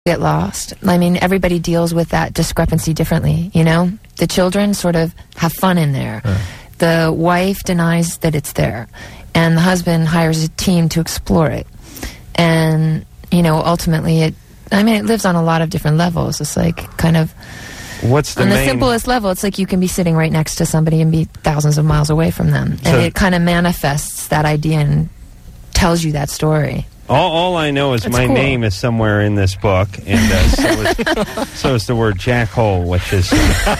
get lost. I mean, everybody deals with that discrepancy differently, you know? The children sort of have fun in there. The wife denies that it's there. And the husband hires a team to explore it. And, you know, ultimately it lives on a lot of different levels. It's like kind of... What's the on the simplest level, it's like you can be sitting right next to somebody and be thousands of miles away from them. And it kind of manifests that idea and tells you that story. All I know is my name is somewhere in this book, and so is the word jackhole, which is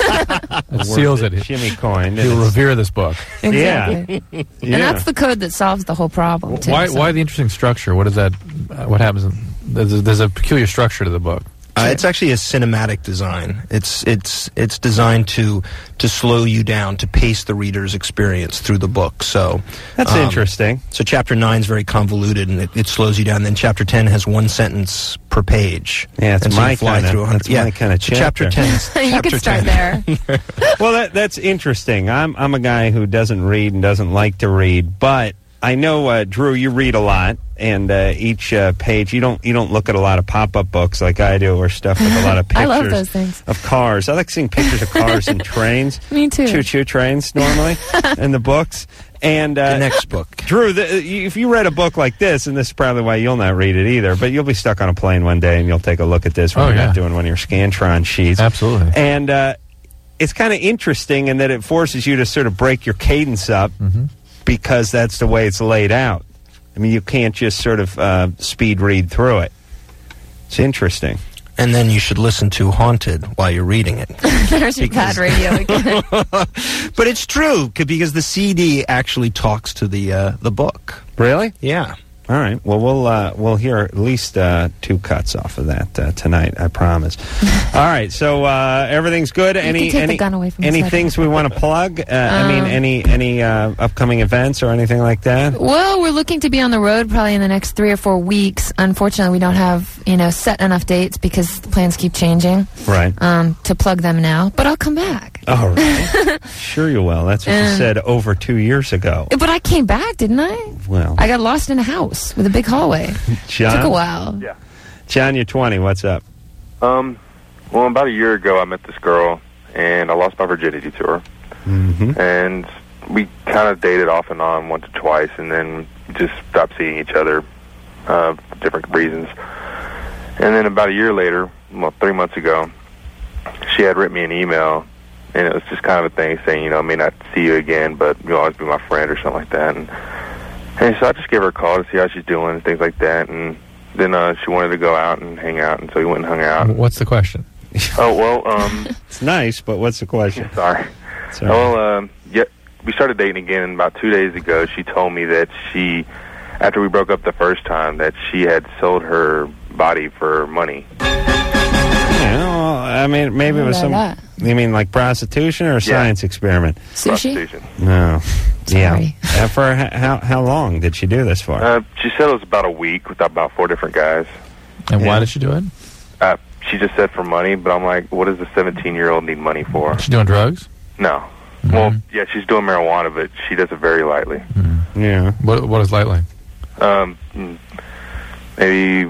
it seals it. Jimmy coined. He'll revere this book. Exactly. Yeah. And that's the code that solves the whole problem, too. Why the interesting structure? What is that? What happens? There's a peculiar structure to the book. It's actually a cinematic design. It's designed to slow you down, to pace the reader's experience through the book. So that's interesting. So chapter 9 is very convoluted, and it slows you down. Then chapter 10 has one sentence per page. Yeah, it's my kind of So chapter 10. You could start there. Well, that's interesting. I'm a guy who doesn't read and doesn't like to read, but I know, Drew, you read a lot, and each page, you don't look at a lot of pop-up books like I do, or stuff with a lot of pictures I love those things. Of cars. I like seeing pictures of cars and trains. Me too. Choo-choo trains, normally, in the books. And the next book. Drew, if you read a book like this, and this is probably why you'll not read it either, but you'll be stuck on a plane one day, and you'll take a look at this when you're not doing one of your Scantron sheets. Absolutely. And it's kind of interesting in that it forces you to sort of break your cadence up, because that's the way it's laid out. I mean, you can't just sort of speed read through it. It's interesting. And then you should listen to Haunted while you're reading it. There's your bad radio again. But it's true, because the CD actually talks to the book. Really? Yeah. All right. Well, we'll hear at least 2 cuts off of that tonight. I promise. All right. So everything's good. Any things we want to plug? Any upcoming events or anything like that? Well, we're looking to be on the road probably in the next 3 or 4 weeks. Unfortunately, we don't have set enough dates because the plans keep changing. Right. To plug them now, but I'll come back. All right. Sure you will. That's what you said over 2 years ago. But I came back, didn't I? Well, I got lost in a house with a big hallway. John? Took a while. Yeah. John, you're 20. What's up? Well, about a year ago, I met this girl, and I lost my virginity to her. And we kind of dated off and on once or twice, and then just stopped seeing each other for different reasons. And then about a year later, 3 months ago, she had written me an email, and it was just kind of a thing saying, I may not see you again, but you'll always be my friend or something like that. And so I just gave her a call to see how she's doing and things like that. And then she wanted to go out and hang out, and so we went and hung out. What's the question? Oh, well, it's nice, but what's the question? Sorry. Well, we started dating again, and about 2 days ago, she told me that after we broke up the first time, that she had sold her body for money. Yeah, well, I mean, maybe it was you mean like prostitution or a science experiment? Sushi? Prostitution. No. Sorry. Yeah. For how long did she do this for? She said it was about a week with about 4 different guys. And why did she do it? She just said for money, but I'm like, what does a 17-year-old need money for? She doing drugs? No. Well, yeah, she's doing marijuana, but she does it very lightly. Yeah. What is lightly? Maybe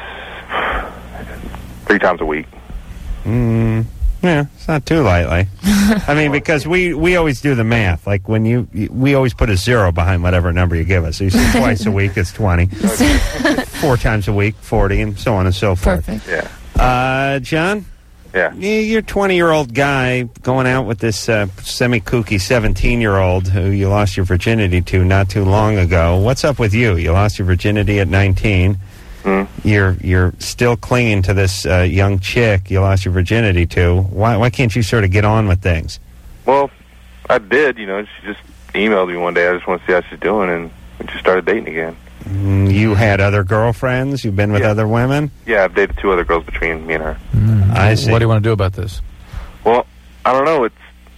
3 times a week. Yeah, it's not too lightly. I mean, because we always do the math. Like when we always put a 0 behind whatever number you give us. So you say twice a week, it's 20. 4 times a week, 40, and so on and so forth. Perfect. Yeah. John? Yeah. You're a 20-year-old guy going out with this semi-kooky 17-year-old who you lost your virginity to not too long ago. What's up with you? You lost your virginity at 19. You're still clinging to this young chick you lost your virginity to. Why can't you sort of get on with things? Well, I did. She just emailed me one day. I just want to see how she's doing, and we just started dating again. You had other girlfriends? You've been with other women? Yeah, I've dated 2 other girls between me and her. I see. What do you want to do about this? Well, I don't know. It's,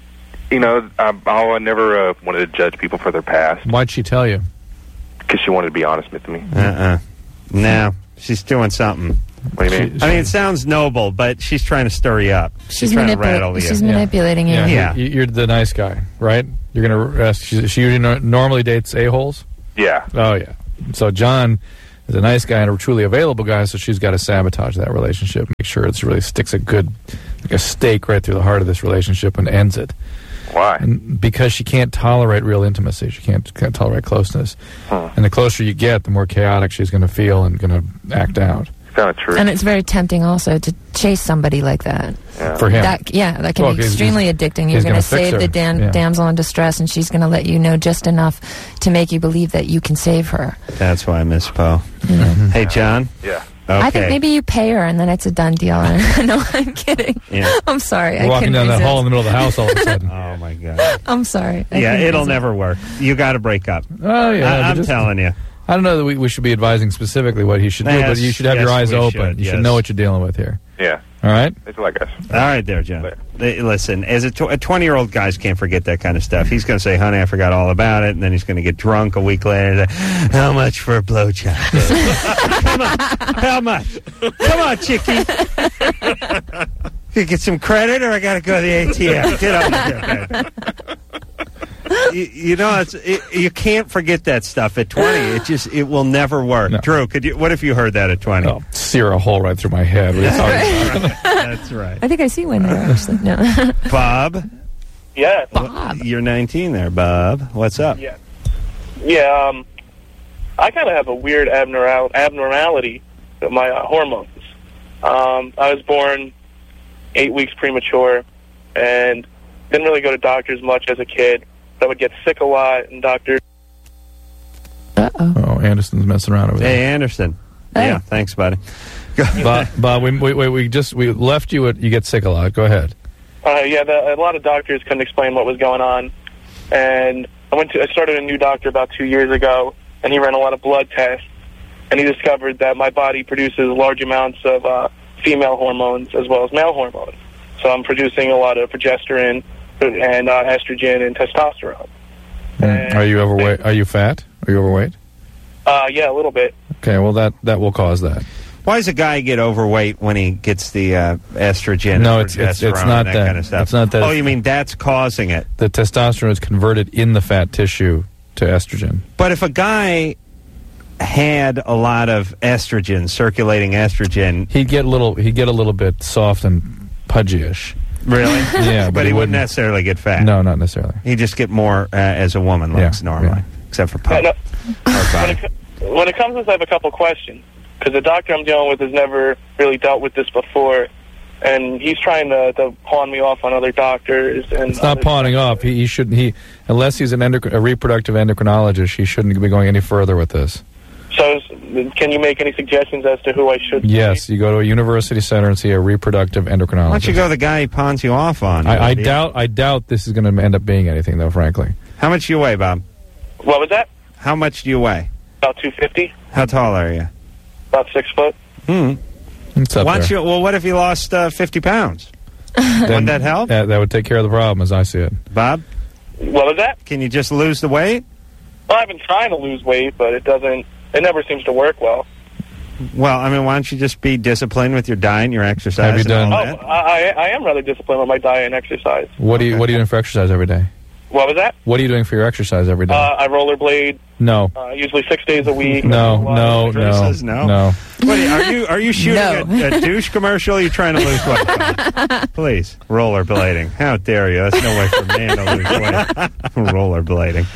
I never wanted to judge people for their past. Why'd she tell you? Because she wanted to be honest with me. No, she's doing something. What do you mean? I mean, it sounds noble, but she's trying to stir you up. She's trying to rattle you. She's manipulating you. Yeah. You're the nice guy, right? You're going to... she usually normally dates a-holes? Yeah. Oh, yeah. So John is a nice guy and a truly available guy, so she's got to sabotage that relationship, make sure it really sticks like a stake right through the heart of this relationship and ends it. Why? And because she can't tolerate real intimacy. She can't tolerate closeness. And the closer you get, the more chaotic she's going to feel and going to act out. It's kind of true. And it's very tempting also to chase somebody like that. Yeah. For him. That can be extremely addicting. You're he's going gonna to fix save her. the damsel in distress, and she's going to let you know just enough to make you believe that you can save her. That's why I miss Poe. Mm-hmm. Hey, John. Yeah. Okay. I think maybe you pay her, and then it's a done deal. No, I'm kidding. Yeah. I'm sorry. We're I walking couldn't down that resist. hall in the middle of the house all of a sudden. Oh my God. I'm sorry. I Yeah, couldn't it'll resist. never work. You got to break up. Oh, yeah. I'm telling you. I don't know that we should be advising specifically what he should do, Yes, but you should have yes, your eyes we open. should, You yes. should know what you're dealing with here. Yeah. All right? It's like us. All right, there, John. Listen, as a 20-year-old guys can't forget that kind of stuff. He's going to say, "Honey, I forgot all about it," and then he's going to get drunk a week later. And say, "How much for a blowjob?" Come on, how much? Come on, chickie. You get some credit, or I got to go to the ATM. Get over here, baby. You know, you can't forget that stuff at 20. It will never work. No. Drew, what if you heard that at 20? Oh, sear a hole right through my head. What are you talking about? That's right. I think I see one there, actually. No. Bob, Yeah. Bob. you're 19 there, Bob. What's up? Yeah. Yeah, I kind of have a weird abnormality with my hormones. I was born 8 weeks premature and didn't really go to doctors much as a kid. I would get sick a lot, and doctors... Uh-oh. Oh, Anderson's messing around over Hey, there. Anderson. Hey. Yeah, thanks, buddy. Bob, we left you at you get sick a lot. Go ahead. a lot of doctors couldn't explain what was going on. And I started a new doctor about 2 years ago, and he ran a lot of blood tests, and he discovered that my body produces large amounts of female hormones as well as male hormones. So I'm producing a lot of progesterone and estrogen and testosterone. And Are you overweight? Are you fat? Are you overweight? Yeah, a little bit. Okay, well that will cause that. Why does a guy get overweight when he gets the estrogen? No, and it's progesterone not and that. kind of stuff? It's not that. Oh, you mean that's causing it? The testosterone is converted in the fat tissue to estrogen. But if a guy had a lot of estrogen, circulating estrogen, He'd get a little bit soft and pudgy-ish. really? Yeah, but he wouldn't necessarily get fat. No, not necessarily. He'd just get more as a woman looks normally, except for Poe. No, Or Bob. when it comes to this, I have a couple questions. Because the doctor I'm dealing with has never really dealt with this before, and he's trying to pawn me off on other doctors. And It's not pawning off. He shouldn't. Unless he's a reproductive endocrinologist, he shouldn't be going any further with this. So, can you make any suggestions as to who I should? Yes, you go to a university center and see a reproductive endocrinologist. Why don't you go the guy he pawns you off on? I doubt this is going to end up being anything, though. Frankly, How much do you weigh, Bob? What was that? How much do you weigh? About 250, How tall are you? about 6 foot. it's up Why don't there. you, well, what if you lost 50 pounds? Then Wouldn't that help? That would take care of the problem, as I see it. Bob, What was that? can you just lose the weight? Well, I've been trying to lose weight, but it never seems to work well. Well, I mean, why don't you just be disciplined with your diet and your exercise? Have you and all done- Oh, that? I am rather disciplined with my diet and exercise. What are you doing for exercise every day? What was that? What are you doing for your exercise every day? I rollerblade, No. usually 6 days a week. No. Drew says no. What, are you shooting No. a douche commercial? Or are you trying to lose weight? Please, rollerblading. How dare you? That's no way for a man to lose weight. Rollerblading.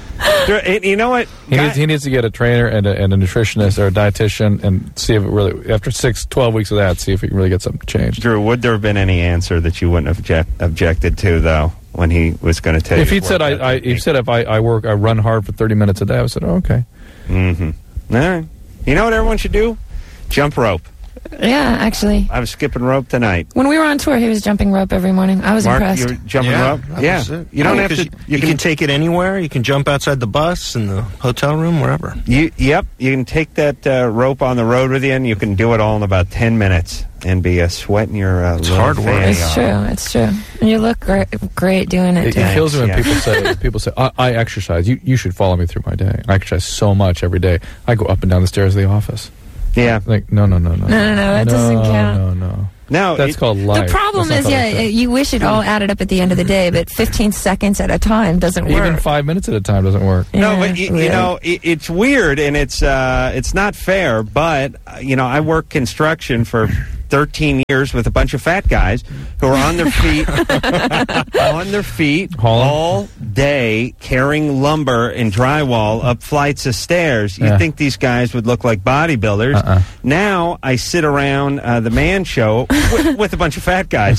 You know what? He needs to get a trainer and a nutritionist or a dietitian and see if it really, after 12 weeks of that, see if he can really get something changed. Drew, would there have been any answer that you wouldn't have objected to, though, when he was going to tell you? If he'd said, if I run hard for 30 minutes a day, I would have said, oh, okay. Mm-hmm. All right. You know what everyone should do? Jump rope. Yeah, actually. I was skipping rope tonight. When we were on tour, he was jumping rope every morning. I was Mark, impressed. you're jumping rope? that Yeah. was it. You don't have 'cause to. You can take it anywhere. You can jump outside the bus, in the hotel room, wherever. Yep. You can take that rope on the road with you, and you can do it all in about 10 minutes and be sweating your little hard work. fanny It's off. true. It's true. And you look great doing it, It too. kills me when Yeah. people say, I exercise. You should follow me through my day. I exercise so much every day. I go up and down the stairs of the office. Yeah. Like, no. No, that doesn't count. No. No, That's called life. The problem That's is, not called life. you wish it all added up at the end of the day, but 15 seconds at a time doesn't work. Even 5 minutes at a time doesn't work. No, Yeah, but you weird. know, it's weird and it's not fair. But you know, I work construction for 13 years with a bunch of fat guys who are on their feet, all day carrying lumber and drywall up flights of stairs. You'd think these guys would look like bodybuilders. Now I sit around the Man Show with a bunch of fat guys,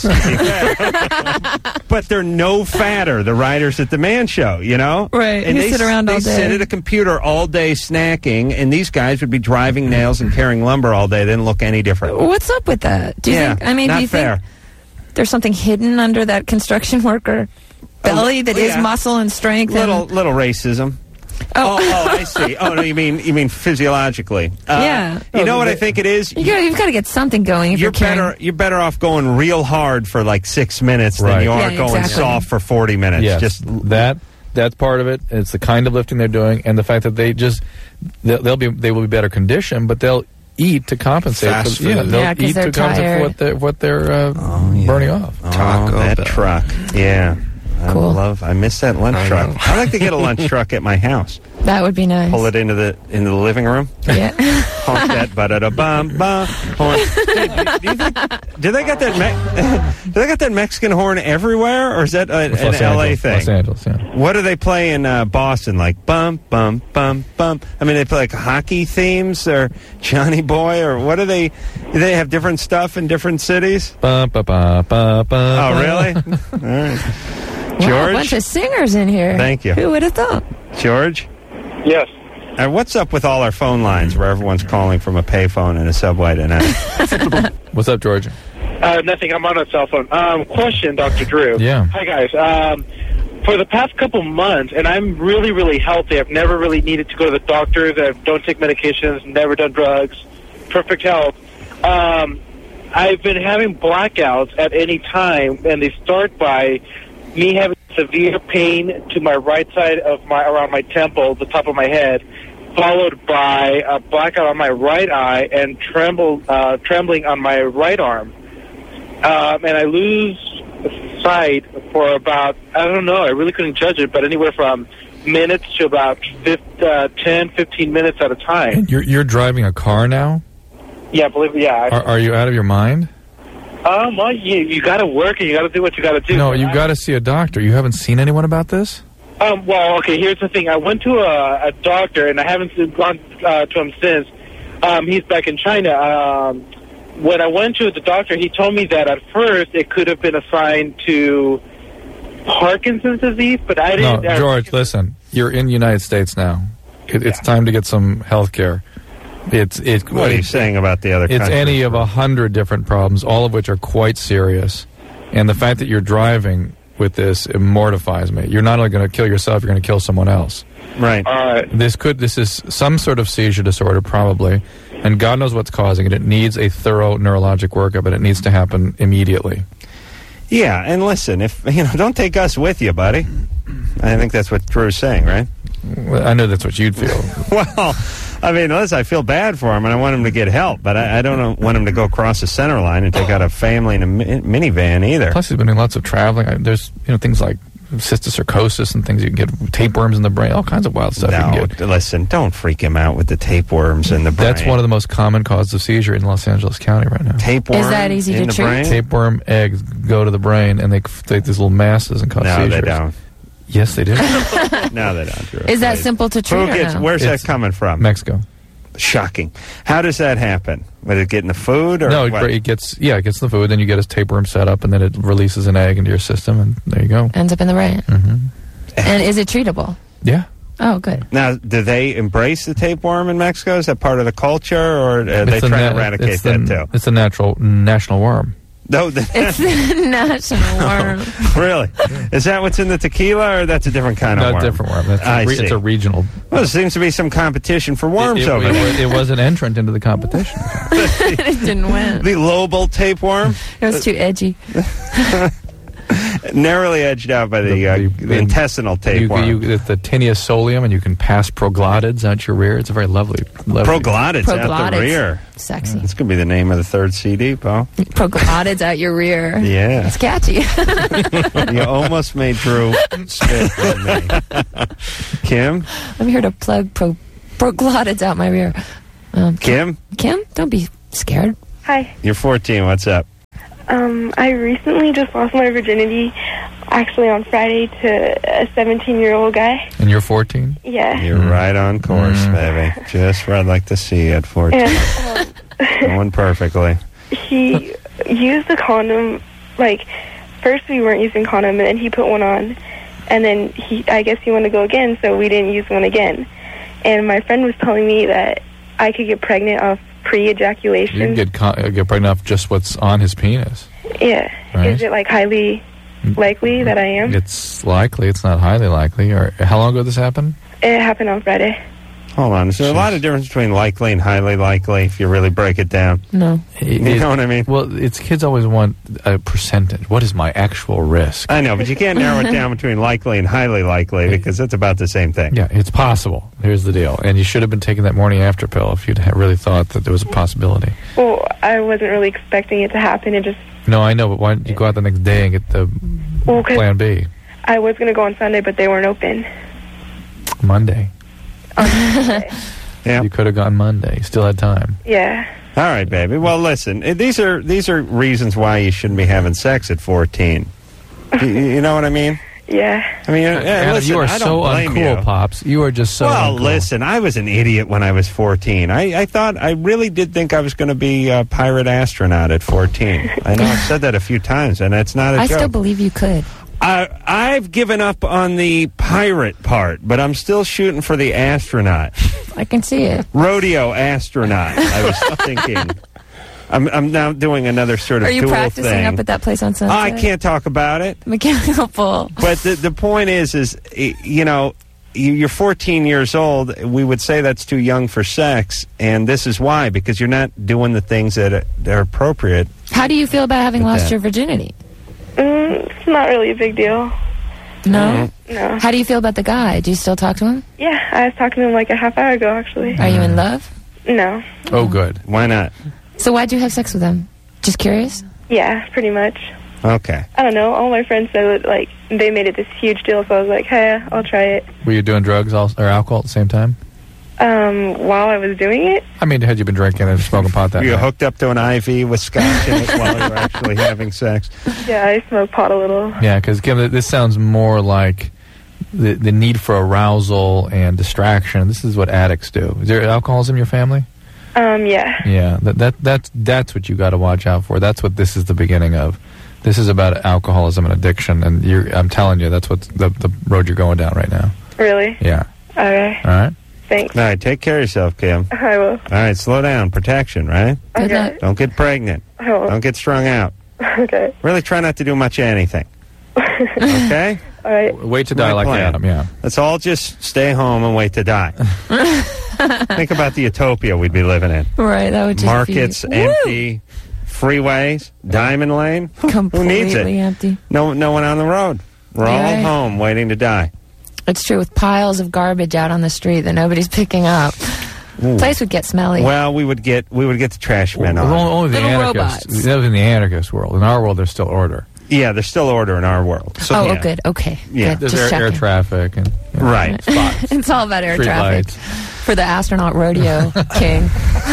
but they're no fatter. The writers at the Man Show, you know, Right, And who they sit around all They sit day. at a computer all day snacking, and these guys would be driving nails and carrying lumber all day. They didn't look any different. What's up with that? Do you think? I mean, not do you fair. think there's something hidden under that construction worker belly that is yeah. muscle and strength? Little racism. Oh. I see. Oh no, you mean physiologically? Yeah. You know what I think it is? You've got to get something going. If You're you're carrying, better. You're better off going real hard for like 6 minutes than Right. you are Yeah, going exactly. soft for 40 minutes. Yes, Just that's part of it. It's the kind of lifting they're doing, and the fact that they will be better conditioned, but they'll eat to compensate. Fast for, food. they'll Yeah, 'cause eat they're to compensate tired. for what they're burning off. Taco that Bell. truck. Yeah. Cool. I miss that lunch I truck. know. I like to get a lunch truck at my house. that would be nice. Pull it into the living room. Yeah. Honk that ba-da-da-bum-bum horn. Do they got that? Do they got that Mexican horn everywhere, or is that an Los LA Angeles, thing? Los Angeles, yeah. What do they play in Boston? Like bum bum bum bum. I mean, they play like hockey themes or Johnny Boy, or what do they? Do they have different stuff in different cities? Ba, ba, ba, ba, ba, Oh, ba. really? All right. Wow, George? a bunch of singers in here. Thank you. Who would have thought? George, Yes. what's up with all our phone lines where everyone's calling from a payphone in a subway tonight? What's up, George? Nothing. I'm on a cell phone. Question, Dr. Drew. Yeah. Hi, guys. For the past couple months, and I'm really, really healthy. I've never really needed to go to the doctor. I don't take medications, never done drugs. Perfect health. I've been having blackouts at any time, and they start by me having severe pain to my right side of around my temple, the top of my head, followed by a blackout on my right eye and trembling on my right arm. And I lose sight for about, I don't know, I really couldn't judge it, but anywhere from minutes to about 10, 15 minutes at a time. You're driving a car now? Yeah, believe me, yeah. Are you out of your mind? Well, you got to work and you got to do what you got to do. No, you've got to see a doctor. You haven't seen anyone about this? Well, okay, here's the thing. I went to a doctor, and I haven't gone to him since. He's back in China. When I went to the doctor, he told me that at first it could have been assigned to Parkinson's disease, but I didn't... No, George, listen. You're in the United States now. It's time to get some health care. What are you saying about the other It's countries? any of 100 different problems, all of which are quite serious. And the fact that you're driving with this, it mortifies me. You're not only going to kill yourself, you're going to kill someone else. Right. This is some sort of seizure disorder, probably, and God knows what's causing it. It needs a thorough neurologic workup, and it needs to happen immediately. Yeah, and listen, don't take us with you, buddy. I think that's what Drew's saying, right? Well, I know that's what you'd feel. Well, I mean, listen, I feel bad for him, and I want him to get help, but I don't want him to go across the center line and take out a family in a minivan either. Plus, he's been doing lots of traveling. There's things like cysticercosis and things. You can get tapeworms in the brain, all kinds of wild stuff you No, can get. listen, don't freak him out with the tapeworms in the brain. That's one of the most common causes of seizure in Los Angeles County right now. Tapeworm Is that easy in to the treat? brain? Tapeworm eggs go to the brain, and they take these little masses and cause No, seizures. they don't. Yes, they do. No, they don't, Drew. Is that Please. simple to treat? or no? Where's It's that coming from? Mexico. Shocking. How does that happen? Would it get in the food? Or No, what? it gets the food, then you get a tapeworm set up, and then it releases an egg into your system, and there you go. Ends up in the brain. Mm-hmm. And is it treatable? Yeah. Oh, good. Now, do they embrace the tapeworm in Mexico? Is that part of the culture, or are they trying to eradicate that too? It's a national worm. No, It's the national worm. really? Is that what's in the tequila, or that's a different kind of No, worm? different worm. That's I see. It's a regional. Well, there seems to be some competition for worms over there. It was an entrant into the competition. It didn't win. The Lobel tapeworm. It was too edgy. Narrowly edged out by the intestinal tapeworm. The tinea solium, and you can pass proglottids out your rear. It's a very lovely. Proglottids out the rear. Sexy. This could be the name of the third CD, Paul. Proglottids out your rear. Yeah. It's catchy. You almost made Drew spit on me. Kim? I'm here to plug proglottids out my rear. Kim? Kim, don't be scared. Hi. You're 14. What's up? I recently just lost my virginity, actually on Friday, to a 17-year-old guy. And you're 14? Yeah. You're right on course, baby. Just where I'd like to see you at 14. And, Going perfectly. he used the condom, first we weren't using condom, and then he put one on, and then I guess he wanted to go again, so we didn't use one again. And my friend was telling me that I could get pregnant off pre-ejaculation. You can get pregnant off just what's on his penis. Yeah. Right. Is it highly likely that I am? It's likely. It's not highly likely. Or how long ago did this happen? It happened on Friday. Hold on. Is there a lot of difference between likely and highly likely if you really break it down? No. You know what I mean? Well, kids always want a percentage. What is my actual risk? I know, but you can't narrow it down between likely and highly likely because it's about the same thing. Yeah, it's possible. Here's the deal. And you should have been taking that morning after pill if you'd really thought that there was a possibility. Well, I wasn't really expecting it to happen. It just... No, I know, but why don't you go out the next day and get the plan B? I was going to go on Sunday, but they weren't open. Monday. Yeah. You could have gone Monday. You still had time. Yeah. All right, baby. Well, listen, these are reasons why you shouldn't be having sex at 14. You know what I mean? Yeah. I mean, Anna, listen, you are I don't so blame uncool, you. Pops. You are just so Well, uncool. listen, I was an idiot when I was 14. I really did think I was going to be a pirate astronaut at 14. I know I've said that a few times, and it's not a joke. I still believe you could. I've given up on the pirate part, but I'm still shooting for the astronaut. I can see it. Rodeo astronaut, I was thinking. I'm now doing another sort of Are you dual practicing thing. up at that place on Sunset? I can't talk about it. Mechanical Bull. But the point is, you know, you're 14 years old. We would say that's too young for sex, and this is why, because you're not doing the things that are appropriate. How do you feel about having lost your virginity? It's not really a big deal. No? No. How do you feel about the guy? Do you still talk to him? Yeah, I was talking to him a half hour ago, actually. Are you in love? No. Oh, good. Why not? So why'd you have sex with him? Just curious? Yeah, pretty much. Okay. I don't know. All my friends said that, they made it this huge deal, so I was like, hey, I'll try it. Were you doing drugs or alcohol at the same time? While I was doing it? I mean, had you been drinking and smoking pot that Were you night? hooked up to an IV with scotch in it while you were actually having sex? Yeah, I smoked pot a little. Yeah, because this sounds more like the need for arousal and distraction. This is what addicts do. Is there alcoholism in your family? Yeah. Yeah, that's what you got to watch out for. That's what this is the beginning of. This is about alcoholism and addiction, and I'm telling you, that's what the road you're going down right now. Really? Yeah. Okay. All right. Thanks. All right, take care of yourself, Kim. I will. All right, slow down. Protection, right? Good Okay. luck. Don't get pregnant. I will. Don't get strung out. Okay. Really try not to do much of anything. Okay? All right. Wait to die My like plan. Adam, yeah. Let's all just stay home and wait to die. Think about the utopia we'd be living in. Right, that would just Markets be... empty, freeways, Diamond Lane. Completely Who needs it? empty. No one on the road. We're all Right. home waiting to die. It's true, with piles of garbage out on the street that nobody's picking up. Place would get smelly. Well, we would get the trash men on. Only the Little anarchists. robots. That was in the anarchist world. In our world, there's still order. Yeah, there's still order in our world. So, oh, yeah. good. Okay. Yeah. Good. There's Just air checking. traffic and Right. spots. It's all about air Street traffic lights. for the astronaut rodeo king.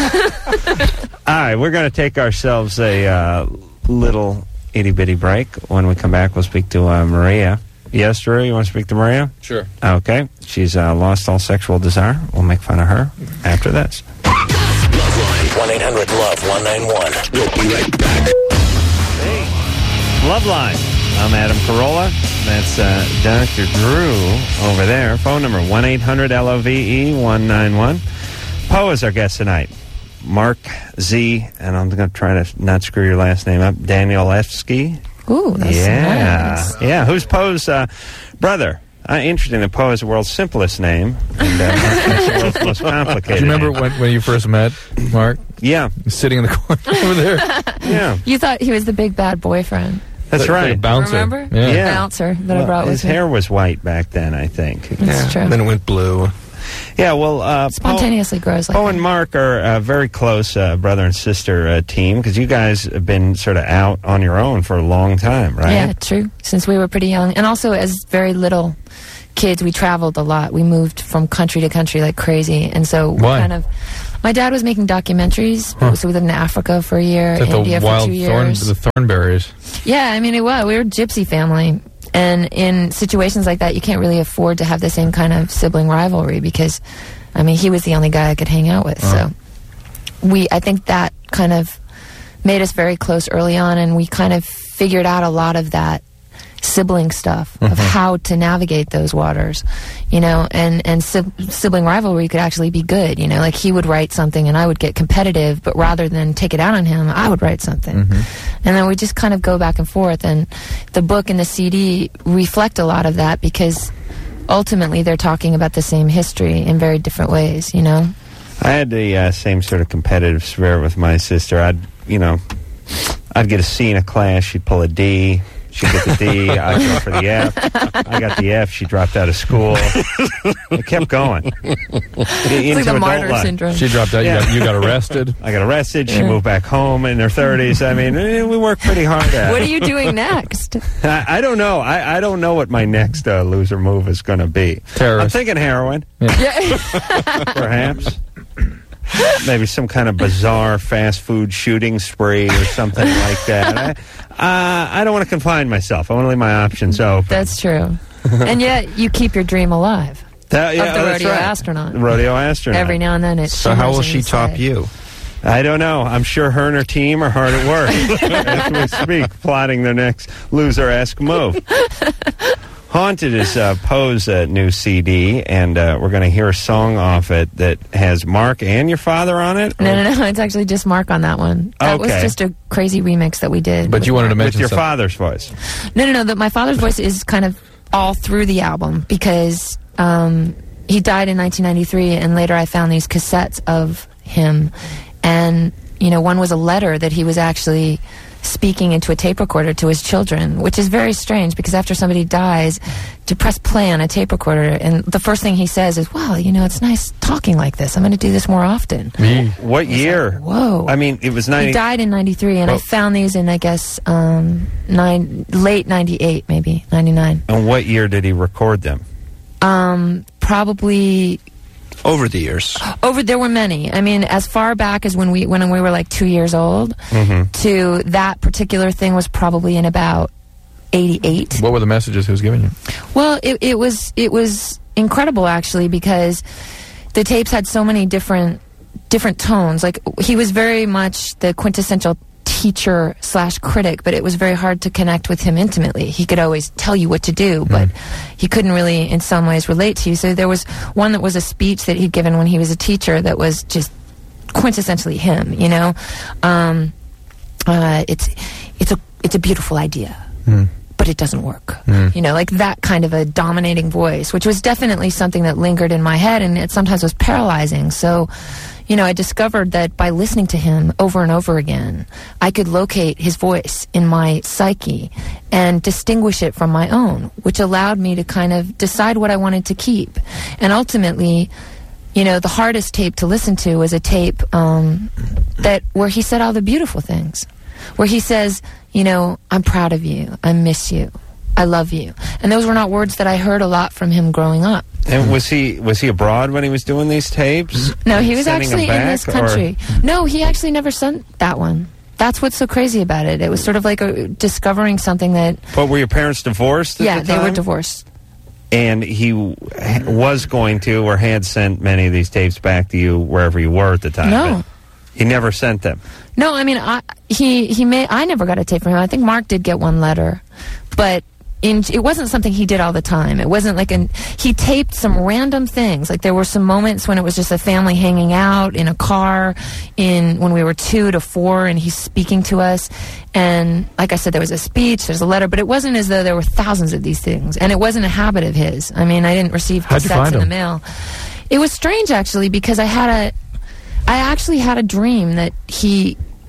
All right, we're going to take ourselves a little itty-bitty break. When we come back, we'll speak to Maria. Yes, Drew, you want to speak to Maria? Sure. Okay. She's lost all sexual desire. We'll make fun of her after this. 1-800-LOVE-191. We'll be right back. Hey, Loveline. I'm Adam Carolla. That's Dr. Drew over there. Phone number 1-800-LOVE-191. Poe is our guest tonight. Mark Z, and I'm going to try to not screw your last name up, Danielewski. Ooh, that's nice. Yeah. Who's Poe's brother? Interesting that Poe is the world's simplest name, and the world's most complicated. Do you remember name. when you first met Mark? Yeah. Sitting in the corner over there. Yeah. You thought he was the big bad boyfriend. That's right. Like a bouncer. Remember? Yeah. Yeah. Bouncer that I brought His with me. hair was white back then, I think. That's true. And then it went blue. Yeah, well, Spontaneously grows like Poe that. and Mark are a very close brother and sister team because you guys have been sort of out on your own for a long time, right? Yeah, true. Since we were pretty young. And also as very little kids, we traveled a lot. We moved from country to country like crazy. And so we Why? kind of... My dad was making documentaries. So we lived in Africa for a year, It's like India the for wild 2 years. the thornberries. Yeah, I mean, it was. We were a gypsy family. And in situations like that, you can't really afford to have the same kind of sibling rivalry because, I mean, he was the only guy I could hang out with. So I think that kind of made us very close early on, and we kind of figured out a lot of that sibling stuff of how to navigate those waters, you know, and sibling rivalry could actually be good, you know, like he would write something and I would get competitive, but rather than take it out on him, I would write something. And then we just kind of go back and forth, and the book and the CD reflect a lot of that because ultimately they're talking about the same history in very different ways, you know. I had the same sort of competitive spirit with my sister. I'd get a C in a class, she'd pull a D. She'd get the D, I'd go for the F. I got the F, she dropped out of school. It kept going. It's like the martyr syndrome. She dropped out. Yeah. You got arrested. I got arrested. She moved back home in her 30s. I mean, we worked pretty hard at it. What are you doing next? I don't know. I don't know what my next loser move is going to be. Terrorist. I'm thinking heroin, perhaps. Maybe some kind of bizarre fast food shooting spree or something like that. I don't want to confine myself. I want to leave my options open. That's true. And yet you keep your dream alive. Of the that's rodeo right. astronaut. The rodeo astronaut. Every now and then it So how will shimmers she inside. top you? I don't know. I'm sure her and her team are hard at work as we speak, plotting their next loser-esque move. Haunted is Poe's new CD, and we're going to hear a song off it that has Mark and your father on it? No. It's actually just Mark on that one. That was Okay. just a crazy remix that we did. But you wanted to With mention your something. father's voice. No. My father's voice is kind of all through the album because he died in 1993, and later I found these cassettes of him. And, you know, one was a letter that he was actually speaking into a tape recorder to his children, which is very strange because after somebody dies, to press play on a tape recorder, and the first thing he says is, well, you know, it's nice talking like this. I'm going to do this more often. What year? Like, whoa. I mean, it was 90... He died in 93, and I found these in, I guess, late 98, maybe, 99. And what year did he record them? Probably... Over the years. There were many. I mean, as far back as when we were like 2 years old, to that particular thing was probably in about 88. What were the messages he was giving you? Well, it was incredible actually because the tapes had so many different tones. Like he was very much the quintessential teacher / critic, but it was very hard to connect with him intimately. He could always tell you what to do, but he couldn't really in some ways relate to you. So there was one that was a speech that he'd given when he was a teacher that was just quintessentially him, you know. It's a beautiful idea. But it doesn't work. You know, like that kind of a dominating voice, which was definitely something that lingered in my head, and it sometimes was paralyzing. So, you know, I discovered that by listening to him over and over again, I could locate his voice in my psyche and distinguish it from my own, which allowed me to kind of decide what I wanted to keep. And ultimately, you know, the hardest tape to listen to was a tape where he said all the beautiful things, where he says, you know, I'm proud of you, I miss you, I love you. And those were not words that I heard a lot from him growing up. And was he abroad when he was doing these tapes? No, he was Sending them actually in back, this country. No, he actually never sent that one. That's what's so crazy about it. It was sort of like discovering something that... But were your parents divorced at Yeah, the they time? were divorced. And he was going to or had sent many of these tapes back to you wherever you were at the time? No. But he never sent them? No, I mean, I never got a tape from him. I think Mark did get one letter, but it wasn't something he did all the time. It wasn't like he taped some random things. Like there were some moments when it was just a family hanging out in a car when we were 2 to 4 and he's speaking to us. And like I said, there was a speech, there's a letter, but it wasn't as though there were thousands of these things. And it wasn't a habit of his. I mean, I didn't receive How'd you cassettes find in the him? mail. It was strange actually because I actually had a dream that he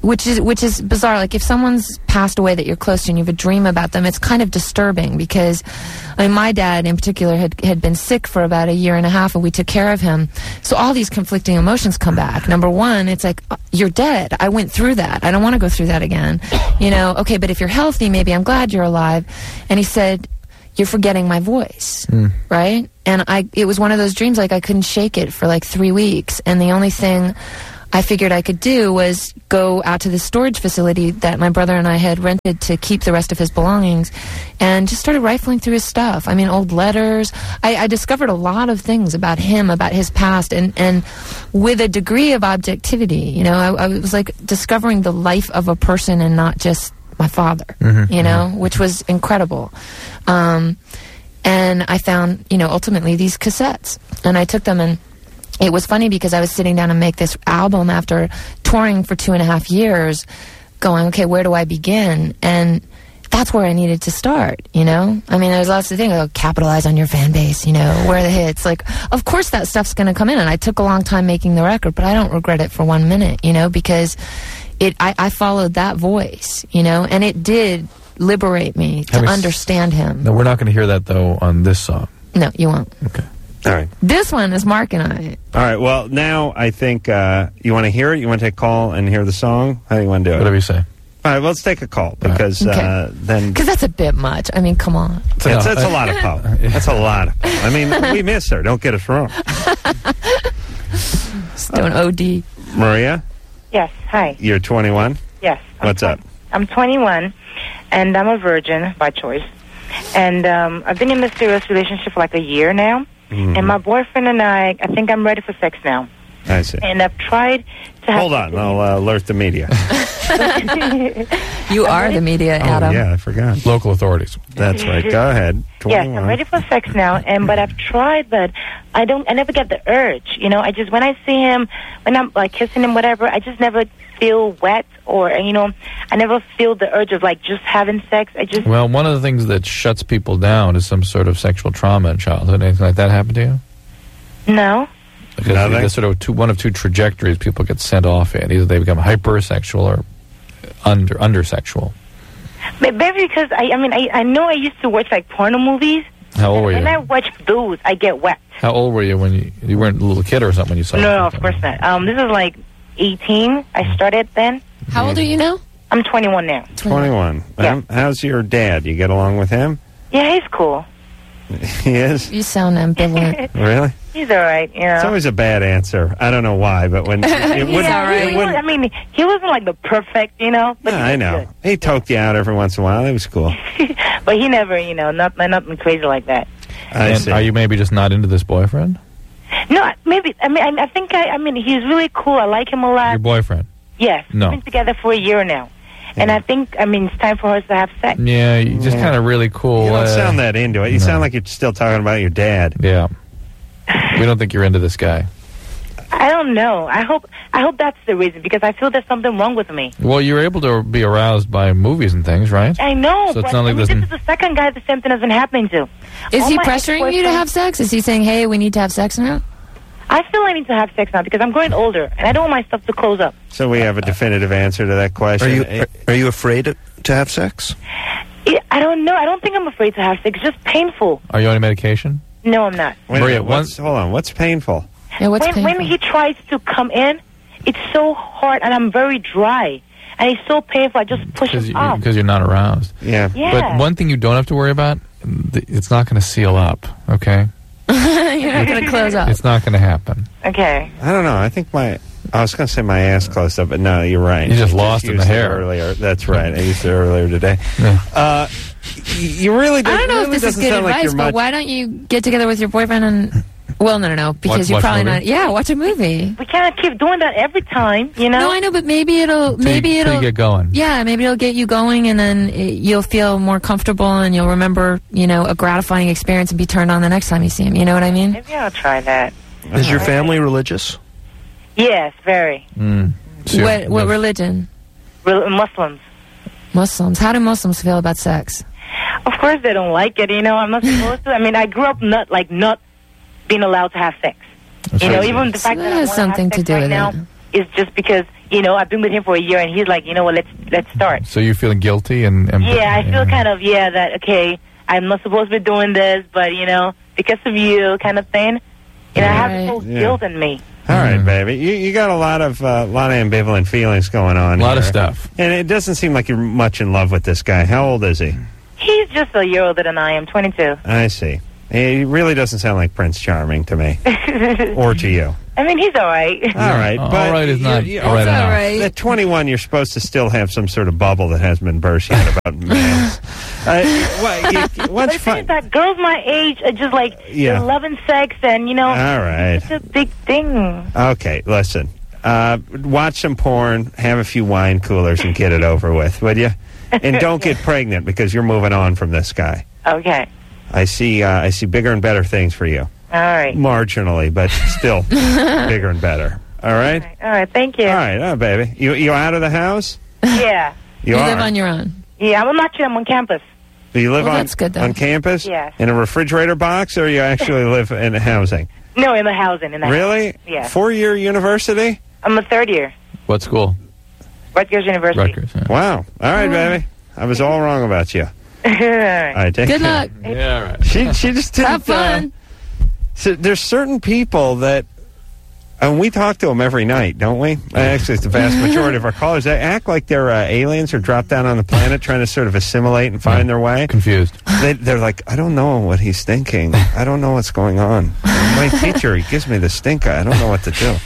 which is bizarre. Like if someone's passed away that you're close to and you have a dream about them, it's kind of disturbing because, I mean, my dad in particular had been sick for about a year and a half, and we took care of him. So all these conflicting emotions come back. Number one, it's like, you're dead. I went through that. I don't want to go through that again. You know, okay, but if you're healthy, maybe I'm glad you're alive. And he said, you're forgetting my voice, right? And it was one of those dreams, like I couldn't shake it for like 3 weeks. And the only thing I figured I could do was go out to the storage facility that my brother and I had rented to keep the rest of his belongings, and just started rifling through his stuff. I mean, old letters. I discovered a lot of things about him, about his past, and with a degree of objectivity. You know, I was like discovering the life of a person and not just my father, you know, which was incredible. And I found, you know, ultimately these cassettes, and I took them, and it was funny because I was sitting down to make this album after touring for 2.5 years, going, okay, where do I begin? And that's where I needed to start, you know? I mean, there's lots of things, like capitalize on your fan base, you know, where are the hits? Like, of course that stuff's going to come in, and I took a long time making the record, but I don't regret it for 1 minute, you know, because I followed that voice, you know, and it did liberate me to understand him. No, we're not going to hear that, though, on this song. No, you won't. Okay. All right. This one is Mark and I. All right. Well, now I think you want to hear it? You want to take a call and hear the song? How do you want to do it? Whatever you say. All right. Well, let's take a call because then... Because that's a bit much. I mean, come on. That's a lot of pop. That's a lot of pop. I mean, we miss her. Don't get us wrong. Just don't OD. Maria? Yes. Hi. You're 21? Yes. What's up? I'm 21, and I'm a virgin by choice. And I've been in a serious relationship for like a year now. And my boyfriend and I think I'm ready for sex now. I see. And I've tried to have... Hold on. I'll alert the media. You are the media, Adam. Oh, yeah, I forgot. Local authorities. That's right. Go ahead. 21. Yes, I'm ready for sex now. But I've tried, but I never get the urge. You know, when I see him, when I'm like kissing him, whatever, I just never feel wet, or, you know, I never feel the urge of like just having sex. Well, one of the things that shuts people down is some sort of sexual trauma in childhood. Anything like that happen to you? No. Because there's sort of one of two trajectories people get sent off in. Either they become hypersexual or undersexual. Maybe because I know I used to watch like porno movies. How old were you? When I watch those, I get wet. How old were you when you weren't a little kid or something when you saw it? No, of course not. This is like 18. I started then. How old are you now? I'm 21 now. 21. Yeah. How's your dad? You get along with him? Yeah, he's cool. He is? You sound ambivalent. Really? He's all right, you know. It's always a bad answer. I don't know why, but when... It wouldn't, yeah, right. I mean, he wasn't like the perfect, you know. But no, I know. Good. He toked you out every once in a while. It was cool. But he never, you know, nothing crazy like that. I see. Are you maybe just not into this boyfriend? No, maybe. I mean, he's really cool. I like him a lot. Your boyfriend? Yes. No. We've been together for a year now. And I think, it's time for us to have sex. Yeah, you just kind of really cool. You don't sound that into it. You sound like you're still talking about your dad. Yeah. We don't think you're into this guy. I don't know. I hope that's the reason, because I feel there's something wrong with me. Well, you're able to be aroused by movies and things, right? I know, so but it's not like this is the second guy the same thing has been happening to. Is he pressuring you to have sex? Is he saying, hey, we need to have sex now? I feel I need to have sex now because I'm growing older, and I don't want my stuff to close up. So we have a definitive answer to that question. Are you afraid to have sex? I don't know. I don't think I'm afraid to have sex. It's just painful. Are you on medication? No, I'm not. Maria, hold on. What's painful? Yeah, painful? When he tries to come in, it's so hard, and I'm very dry. And it's so painful, I just push him off. Because you're not aroused. Yeah. But one thing you don't have to worry about, it's not going to seal up, okay? You're not going to close up. It's not going to happen. Okay. I don't know. I think I was going to say my ass closed up, but no, you're right. You just lost in the hair. Earlier. That's right. I used it earlier today. Yeah. You really don't. I don't know if this is good advice, but why don't you get together with your boyfriend and... Well, no, because you're probably not... Yeah, watch a movie. We can't keep doing that every time, you know? No, I know, but maybe it'll... Till you get going. Yeah, maybe it'll get you going, and then you'll feel more comfortable, and you'll remember, a gratifying experience and be turned on the next time you see him. You know what I mean? Maybe I'll try that. Is your family religious? Yes, very. What religion? Muslims. Muslims. How do Muslims feel about sex? Of course they don't like it, I'm not supposed to. I mean, I grew up not being allowed to have sex. Even the fact that I want something to have sex to do right with now it. is just because, you know, I've been with him for a year, and he's like, you know what, let's start. So you're feeling guilty and yeah, I feel kind of that okay, I'm not supposed to be doing this, but you know, because of you, kind of thing. You know, I have this whole guilt in me. All right, baby. You got a lot of ambivalent feelings going on. A lot of here. stuff. And it doesn't seem like you're much in love with this guy. How old is he? He's just a year older than I am, 22. I see. He really doesn't sound like Prince Charming to me. Or to you. I mean, he's all right. All right. All But right is not all right enough. At 21, you're supposed to still have some sort of bubble that hasn't been burst yet about males. But the thing is that girls my age are just like they're loving sex, and you know, all right, it's a big thing. Okay, listen. Watch some porn, have a few wine coolers, and get it over with, would you? And don't get pregnant because you're moving on from this guy. Okay. I see bigger and better things for you. All right. Marginally, but still bigger and better. All right? All right, thank you. All right, baby. You out of the house? Yeah. You live on your own? Yeah, I'm on campus. Do you live that's good, though. on campus? Yes. In a refrigerator box, or you actually live in housing? No, in the housing. Really? Yeah. 4-year university? I'm a third year. What school? Rutgers University. Rutgers, yeah. Wow. All right, baby. I was all wrong about you. All right. All right, take Good care. luck. Yeah, all right. She just didn't. Have fun. So there's certain people that, and we talk to them every night, don't we? Actually, it's the vast majority of our callers. They act like they're aliens or dropped down on the planet trying to sort of assimilate and find their way. Confused. They're like, I don't know what he's thinking. I don't know what's going on. My teacher, he gives me the stink eye. I don't know what to do.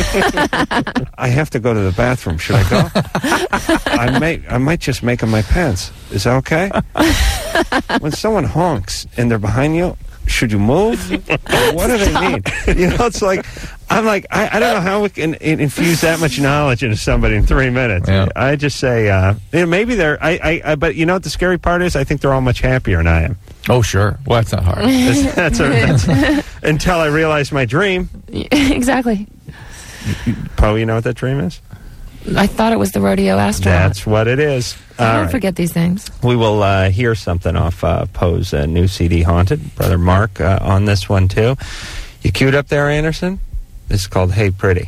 I have to go to the bathroom. Should I go? I might just make him my pants. Is that okay? When someone honks and they're behind you, should you move? What do they mean? You know, it's like, I'm like, I don't know how we can infuse that much knowledge into somebody in 3 minutes. Yeah. I just say, maybe they're, but you know what the scary part is? I think they're all much happier than I am. Oh, sure. Well, that's not hard. That's until I realized my dream. Exactly. Poe, you know what that dream is? I thought it was the rodeo astronaut. That's what it is. I All don't right. forget these things. We will hear something off Poe's new CD, Haunted. Brother Mark on this one, too. You queued up there, Anderson? This is called Hey Pretty.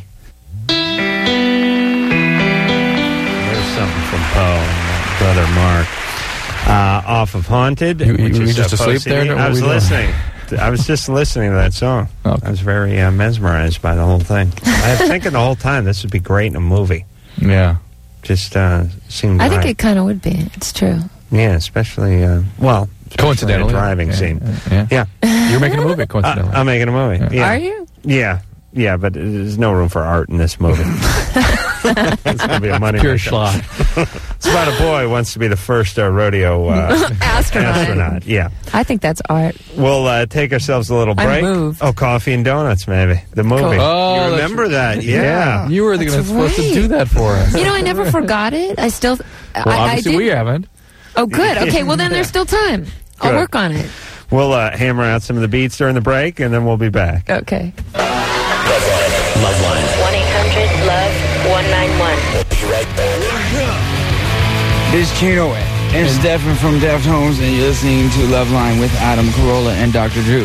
There's something from Poe and Brother Mark. Off of Haunted. You which were is, just asleep CD. there? I was listening. I was just listening to that song. Okay. I was very mesmerized by the whole thing. I was thinking the whole time this would be great in a movie. Yeah. Just seemed I think right. it kind of would be. It's true. Yeah, especially, Coincidentally. a driving scene. Yeah. You're making a movie, coincidentally. I'm making a movie. Yeah. Are you? Yeah, but there's no room for art in this movie. It's going to be a money Pure maker. schlock. It's about a boy who wants to be the first rodeo astronaut. Yeah. I think that's art. We'll take ourselves a little I'm break. moved. Oh, Coffee and Donuts, maybe. The movie. Cool. Oh, you that's remember that? Yeah. You were supposed to do that for us. You know, I never forgot it. I still. Well, I obviously did. we haven't. Oh, good. Okay, well then there's still time. I'll Good. work on it. We'll hammer out some of the beats during the break, and then we'll be back. Okay. Loveline. 1-800-LOVE-191. We'll be right back. This is Chino and Stefan from Deftones, and you're listening to Loveline with Adam Carolla and Dr. Drew.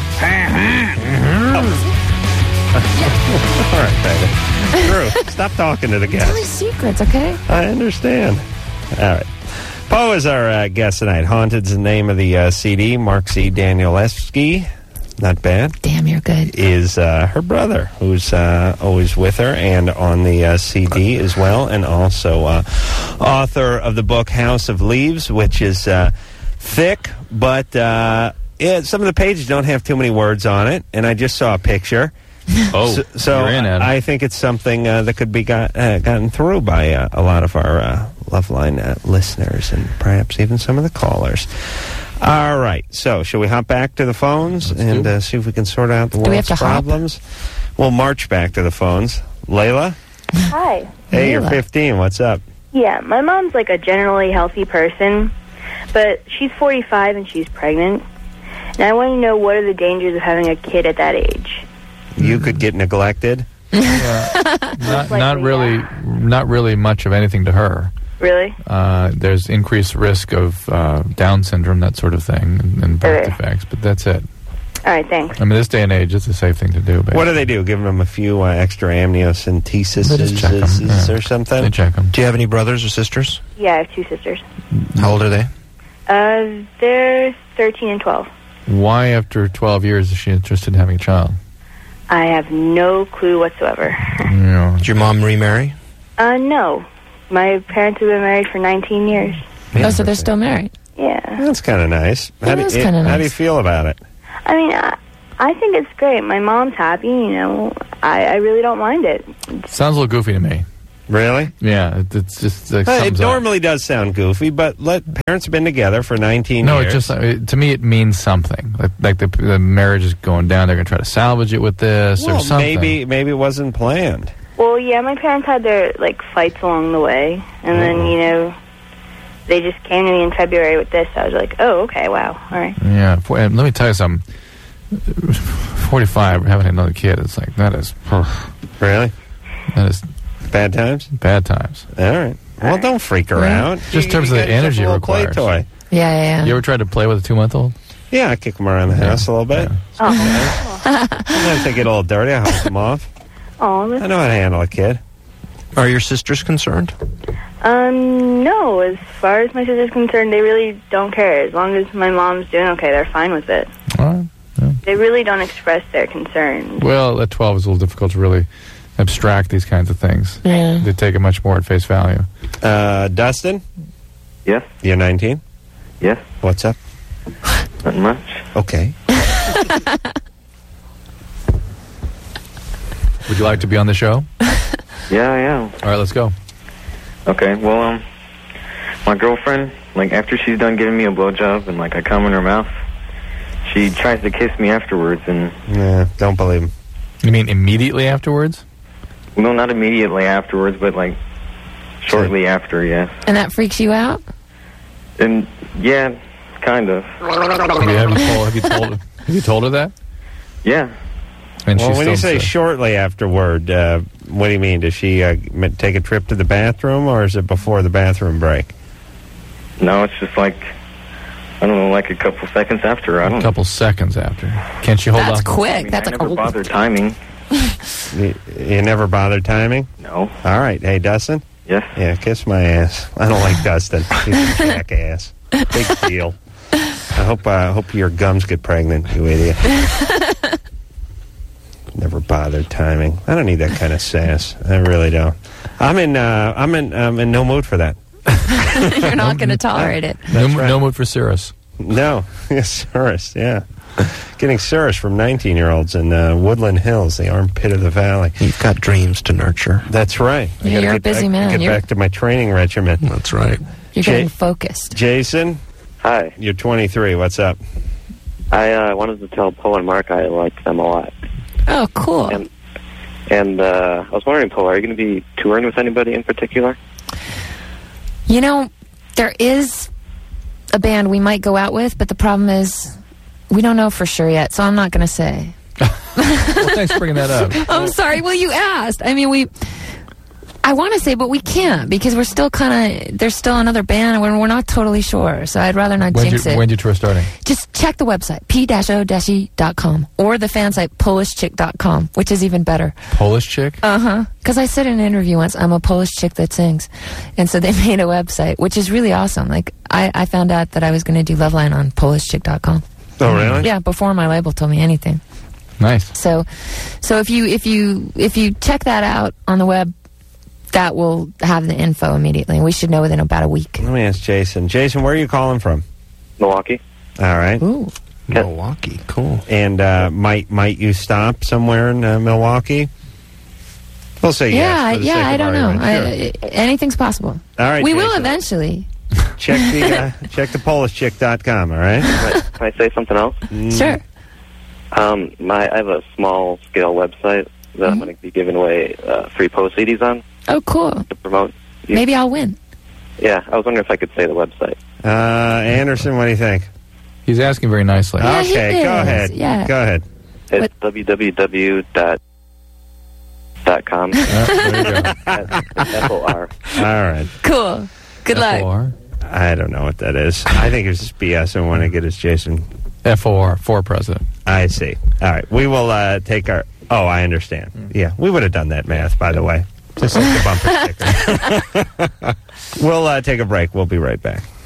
All right, baby. Drew, stop talking to the Tell me guests. secrets, okay? I understand. All right. Poe is our guest tonight. Haunted's the name of the CD. Mark C. Danielewski, not bad, Damn, you're good. is her brother, who's always with her and on the CD as well, and also author of the book House of Leaves, which is thick, but some of the pages don't have too many words on it, and I just saw a picture. Oh, So you're in, Adam. I think it's something that could be gotten through by a lot of our Loveline listeners and perhaps even some of the callers. All right. So shall we hop back to the phones and see if we can sort out the we have world's to hop? problems? We'll march back to the phones. Layla? Hi. Hey, you're Layla. 15. What's up? Yeah, my mom's like a generally healthy person, but she's 45 and she's pregnant. And I want to know, what are the dangers of having a kid at that age? You could get neglected. Not really much of anything to her. Really? There's increased risk of Down syndrome, that sort of thing, and birth Okay. defects, but that's it. All right, thanks. I mean, this day and age, it's a safe thing to do. Baby. What do they do? Give them a few extra amniocentesis They just check 'em, or something? They check them. Do you have any brothers or sisters? Yeah, I have two sisters. How old are they? They're 13 and 12. Why, after 12 years, is she interested in having a child? I have no clue whatsoever. Yeah. Did your mom remarry? No. My parents have been married for 19 years. Oh, so they're still married. Yeah. That's kind of nice. That is kinda How do you nice. feel about it? I mean, I think it's great. My mom's happy, you know. I really don't mind it. Sounds a little goofy to me. Really? Yeah, it's just like It something's up. normally does sound goofy, but parents have been together for 19 No, years. it just to me it means something. Like the marriage is going down. They're going to try to salvage it with this or Well, something. maybe it wasn't planned. Well, yeah, my parents had their, like, fights along the way. And then, you know, they just came to me in February with this. I was like, oh, okay, wow, all right. Yeah, and let me tell you something. 45, having another kid, it's like that is Really? that is Bad times? bad times. All right. Well, don't freak her Yeah. out. Just in terms of the You got energy yourself a it little requires. play toy. Yeah. You ever tried to play with a 2-month-old? Yeah, I kick them around the house a little bit. Sometimes they get a little dirty. I hose them off. Oh, I know how to handle a kid. Are your sisters concerned? No, as far as my sister's concerned, they really don't care. As long as my mom's doing okay, they're fine with it. All right. Yeah. They really don't express their concern. Well, at 12 it's a little difficult to really abstract these kinds of things. Yeah. They take it much more at face value. Dustin? Yes? You're 19? Yes? What's up? Not much. Okay. Would you like to be on the show? Yeah, I am. All right, let's go. Okay, well, my girlfriend, like, after she's done giving me a blowjob and, like, I come in her mouth, she tries to kiss me afterwards, and... Yeah, don't believe him. You mean immediately afterwards? No, not immediately afterwards, but, like, shortly after, yes. And that freaks you out? And, yeah, kind of. Have you told her that? Yeah. And Well, she's when you still say sick. shortly afterward, what do you mean? Does she take a trip to the bathroom, or is it before the bathroom break? No, it's just like, I don't know, like a couple seconds after. I don't A couple seconds after. Can't you hold That's off? quick. I mean, That's I like never bother timing. You never bother timing? No. All right. Hey, Dustin? Yes? Yeah, kiss my ass. I don't like Dustin. He's a jackass. Big deal. I hope your gums get pregnant, you idiot. Never bothered timing. I don't need that kind of sass. I really don't. I'm in no mood for that. You're not going to tolerate it. No mood for Cirrus. No. Yes, Cirrus, yeah. Getting Cirrus from 19-year-olds in Woodland Hills, the armpit of the valley. You've got dreams to nurture. That's right. I Yeah, gotta you're a get busy back, man. Get You're- back to my training regimen. That's right. You're getting focused. Jason, Hi. you're 23. What's up? I wanted to tell Poe and Mark I like them a lot. Oh, cool. And I was wondering, Poe, are you going to be touring with anybody in particular? You know, there is a band we might go out with, but the problem is we don't know for sure yet, so I'm not going to say. Well, thanks for bringing that up. I'm sorry. Well, you asked. I mean, I want to say, but we can't because we're still there's still another band and we're not totally sure, so I'd rather not jinx it. When's your tour starting? Just check the website, p-o-e.com, or the fan site, polishchick.com, which is even better. Polish chick? Uh-huh. Because I said in an interview once, I'm a Polish chick that sings. And so they made a website, which is really awesome. Like, I found out that I was going to do Loveline on polishchick.com. Oh, really? Yeah, before my label told me anything. Nice. So if you check that out on the web, that will have the info immediately. We should know within about a week. Let me ask Jason. Jason, where are you calling from? Milwaukee. All right. Ooh. Milwaukee, cool. And might you stop somewhere in Milwaukee? We'll say Yeah, yes. for the yeah, sake I of don't know. argument. Sure. Anything's possible. All right, We will Jason. eventually. Check the polishchick.com, all right? Can I say something else? Sure. I have a small scale website that I'm going to be giving away free Poe CDs on Oh, cool. to promote. Maybe I'll win. Yeah, I was wondering if I could say the website. Anderson, what do you think? He's asking very nicely. Yeah, he Okay, go is. ahead. Yeah. Go ahead. It's www.com. There you go. FOR. All right. Cool. Good luck. FOR? I don't know what that is. I think it's just BS. I want to get his Jason. FOR, for president. I see. All right. We will take our... Oh, I understand. Yeah, we would have done that math, by the way. Just like the bumper sticker. We'll take a break. We'll be right back.